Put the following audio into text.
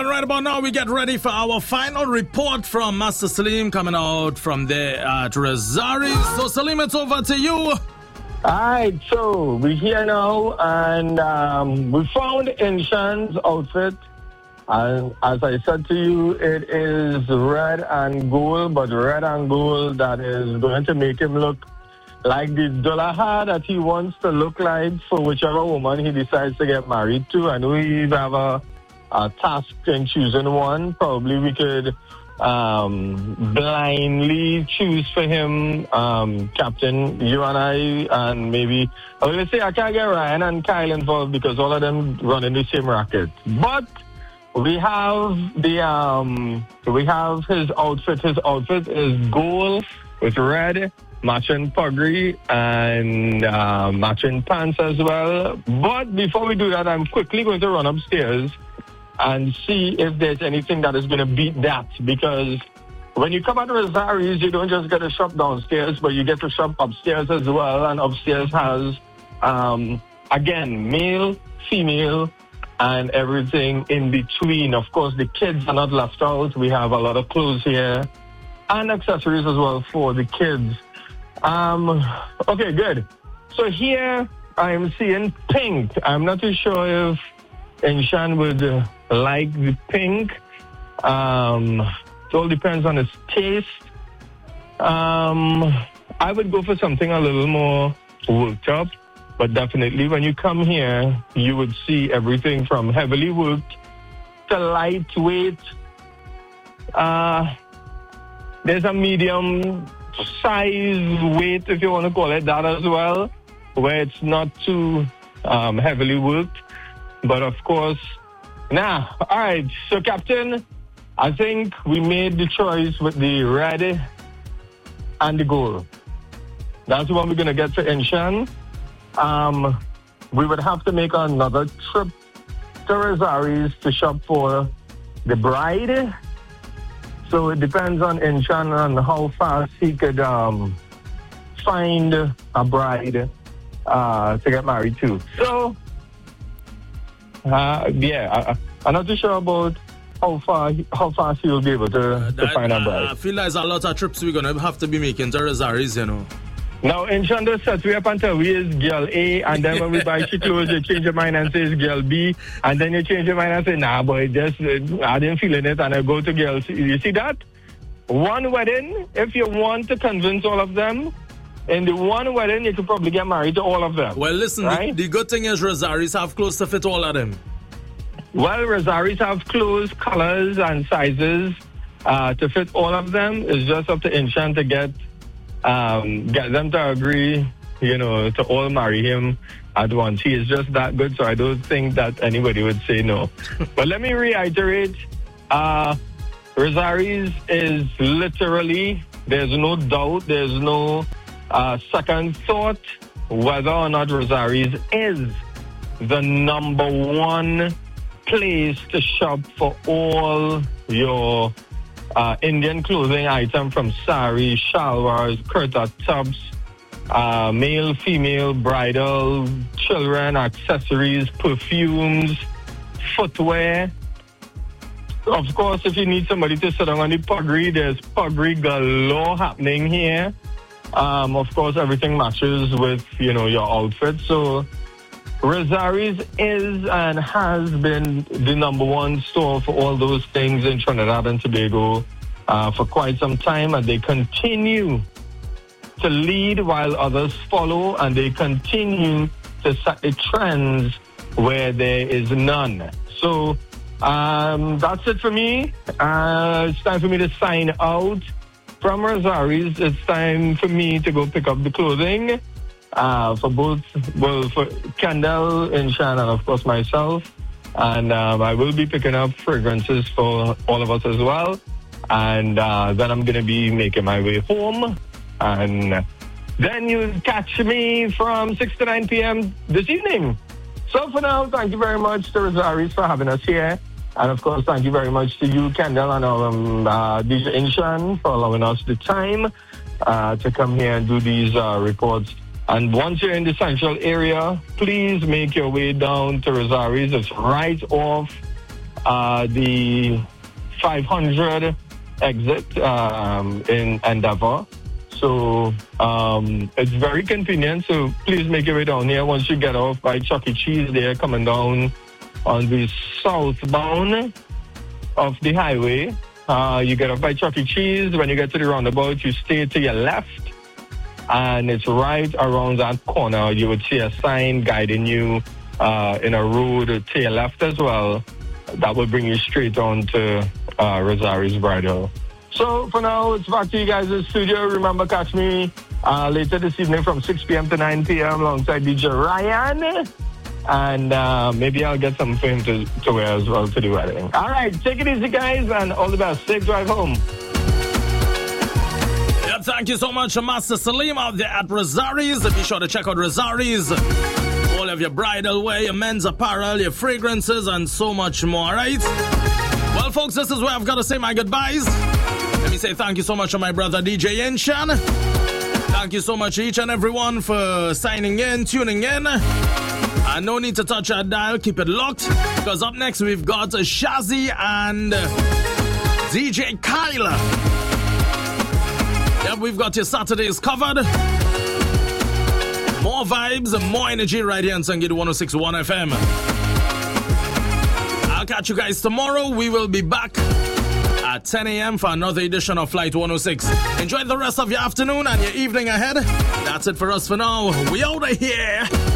right about now we get ready for our final report from Master Salim coming out from there at Rosaries. So Salim, it's over to you. All right, so we're here now, and we found Inshan's outfit. And as I said to you, it is red and gold, but red and gold that is going to make him look like the Dullaha that he wants to look like for whichever woman he decides to get married to. I know we have a task in choosing one. Probably we could blindly choose for him, Captain, you and I, and maybe, let's say I can't get Ryan and Kyle involved because all of them run in the same racket. But we have we have his outfit. His outfit is gold with red, matching puggree and matching pants as well. But before we do that, I'm quickly going to run upstairs and see if there's anything that is going to beat that. Because when you come out of Rosaries, you don't just get to shop downstairs, but you get to shop upstairs as well. And upstairs has, again, male, female, and everything in between. Of course, the kids are not left out. We have a lot of clothes here and accessories as well for the kids. Okay, good. So here I'm seeing pink. I'm not too sure if Inshan would like the pink. It all depends on his taste. I would go for something a little more worked up. But definitely when you come here, you would see everything from heavily worked to lightweight. There's a medium size weight, if you want to call it that as well, where it's not too heavily worked. But of course, all right. So, Captain, I think we made the choice with the red and the gold. That's what we're going to get for Inshan. We would have to make another trip to Rosaries to shop for the bride. So it depends on Inshan and how fast he could find a bride to get married to. So, I'm not too sure about how fast he will be able to find a bride. I feel like there's a lot of trips we're going to have to be making to Rosaries, you know. Now, Inshan does set we up until we is girl A, and then when we buy she clothes, you change your mind and say it's girl B, and then you change your mind and say, nah, boy, I didn't feel in it, and I go to girl C. You see that? One wedding, if you want to convince all of them, in the one wedding, you could probably get married to all of them. Well, listen, right? the good thing is Rosaries have clothes to fit all of them. Well, Rosaries have clothes, colors, and sizes to fit all of them. It's just up to Inshan to get them to agree, to all marry him at once. He is just that good, so I don't think that anybody would say no. But let me reiterate, Rosaries is literally, there's no doubt, there's no second thought whether or not Rosaries is the number one place to shop for all your Indian clothing item, from sari, shalwars, kurta tops, male, female, bridal, children, accessories, perfumes, footwear. Of course, if you need somebody to sit down on the puggree, there's puggree galore happening here. Of course, everything matches with, your outfit. So Rosaries is and has been the number one store for all those things in Trinidad and Tobago for quite some time, and they continue to lead while others follow, and they continue to set the trends where there is none. So that's it for me. It's time for me to sign out from Rosaries. It's time for me to go pick up the clothing for Kendall, Inshan, and of course myself. And I will be picking up fragrances for all of us as well. And then I'm going to be making my way home. And then you'll catch me from 6 to 9 p.m. this evening. So for now, thank you very much to Rosaries for having us here. And of course, thank you very much to you, Kendall, and DJ Inshan for allowing us the time to come here and do these reports. And once you're in the central area, please make your way down to Rosaries. It's right off the 500 exit in Endeavour. So it's very convenient. So please make your way down here once you get off by Chuck E. Cheese there, coming down on the southbound of the highway. You get off by Chuck E. Cheese. When you get to the roundabout, you stay to your left. And it's right around that corner. You would see a sign guiding you in a road to your left as well. That will bring you straight on to Rosari's Bridal. So for now, it's back to you guys in the studio. Remember, catch me later this evening from 6 p.m. to 9 p.m. alongside DJ Ryan. And maybe I'll get something for him to wear as well to the wedding. All right, take it easy, guys, and all the best. Safe drive home. Yep, thank you so much, Master Salim out there at Rosari's. Be sure to check out Rosari's. All of your bridal wear, your men's apparel, your fragrances, and so much more, right? Well, folks, this is where I've got to say my goodbyes. Let me say thank you so much to my brother DJ Inshan. Thank you so much each and everyone for signing in, tuning in. And no need to touch that dial, keep it locked, because up next we've got Shazzy and DJ Kyle. Yep, we've got your Saturdays covered. More vibes and more energy right here on Sangit 106.1 FM. I'll catch you guys tomorrow. We will be back at 10 a.m. for another edition of Flight 106. Enjoy the rest of your afternoon and your evening ahead. That's it for us for now. We out of here.